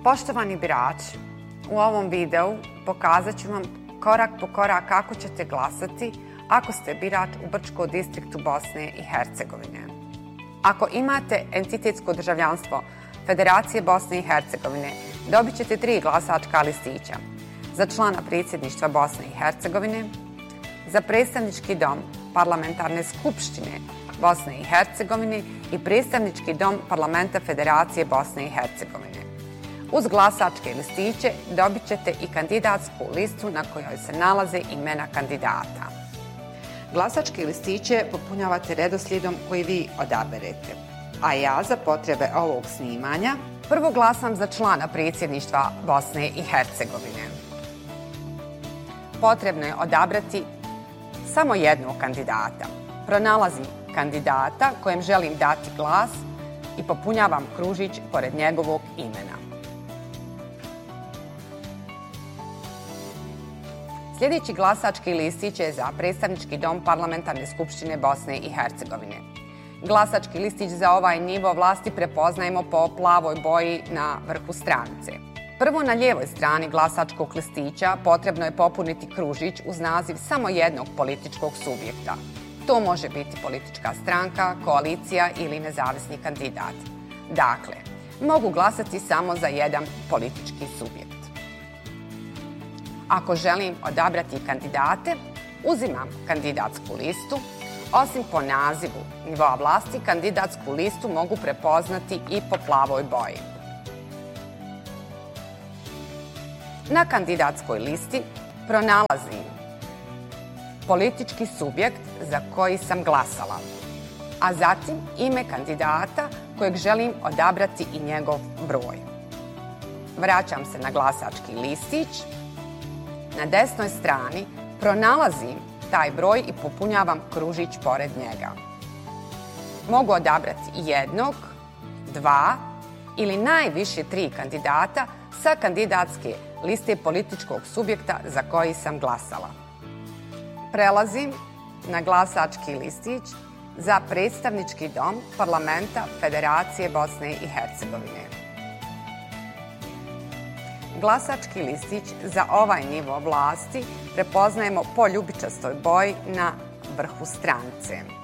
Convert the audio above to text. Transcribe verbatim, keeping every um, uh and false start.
Poštovani birači, u ovom videu pokazat ću vam korak po korak kako ćete glasati ako ste birač u Brčkom distriktu Bosne i Hercegovine. Ako imate entitetsko državljanstvo Federacije Bosne i Hercegovine, dobit ćete tri glasačka listića za člana predsjedništva Bosne i Hercegovine, za predstavnički dom Parlamentarne skupštine Bosne i Hercegovine i predstavnički dom Parlamenta Federacije Bosne i Hercegovine. Uz glasačke listiće dobit ćete i kandidatsku listu na kojoj se nalaze imena kandidata. Glasačke listiće popunjavate redoslijedom koji vi odaberete, a ja za potrebe ovog snimanja prvo glasam za člana predsjedništva Bosne i Hercegovine. Potrebno je odabrati samo jednog kandidata. Pronalazim kandidata kojem želim dati glas i popunjavam kružić pored njegovog imena. Sljedeći glasački listić je za predstavnički dom Parlamentarne skupštine Bosne i Hercegovine. Glasački listić za ovaj nivo vlasti prepoznajemo po plavoj boji na vrhu stranice. Prvo na lijevoj strani glasačkog listića potrebno je popuniti kružić uz naziv samo jednog političkog subjekta. To može biti politička stranka, koalicija ili nezavisni kandidat. Dakle, mogu glasati samo za jedan politički subjekt. Ako želim odabrati kandidate, uzimam kandidatsku listu. Osim po nazivu nivoa vlasti, kandidatsku listu mogu prepoznati i po plavoj boji. Na kandidatskoj listi pronalazim politički subjekt za koji sam glasala, a zatim ime kandidata kojeg želim odabrati i njegov broj. Vraćam se na glasački listić. Na desnoj strani pronalazim taj broj i popunjavam kružić pored njega. Mogu odabrati jednog, dva ili najviše tri kandidata sa kandidatske liste političkog subjekta za koji sam glasala. Prelazim na glasački listić za predstavnički dom Parlamenta Federacije Bosne i Hercegovine. Glasački listić za ovaj nivo vlasti prepoznajemo po ljubičastoj boji na vrhu stranice.